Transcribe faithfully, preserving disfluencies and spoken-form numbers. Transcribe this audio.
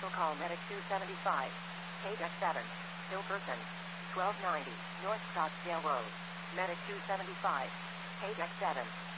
vehicle, call Medic two seventy-five. K seven. Still person. twelve ninety. North Scottsdale Road. Medic two seventy-five. K seven.